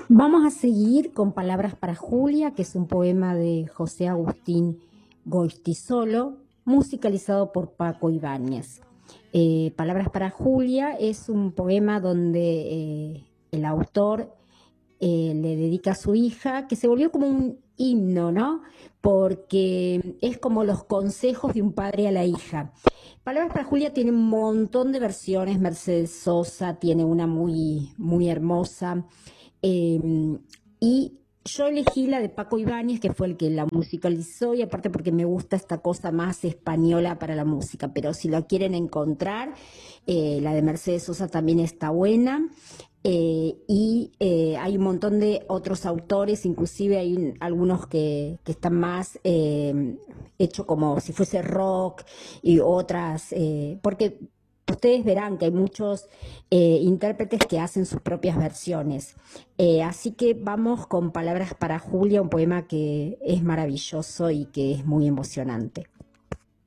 Vamos a seguir con Palabras para Julia, que es un poema de José Agustín Goytisolo, musicalizado por Paco Ibáñez. Palabras para Julia es un poema donde el autor le dedica a su hija, que se volvió como un himno, ¿no? Porque es como los consejos de un padre a la hija. Palabras para Julia tiene un montón de versiones. Mercedes Sosa tiene una muy hermosa. Eh, y yo elegí la de Paco Ibáñez, que fue el que la musicalizó, y aparte porque me gusta esta cosa más española para la música, pero si lo quieren encontrar, la de Mercedes Sosa también está buena. Hay un montón de otros autores, inclusive hay algunos que están más hecho como si fuese rock y otras, porque ustedes verán que hay muchos intérpretes que hacen sus propias versiones. Así que vamos con Palabras para Julia, un poema que es maravilloso y que es muy emocionante.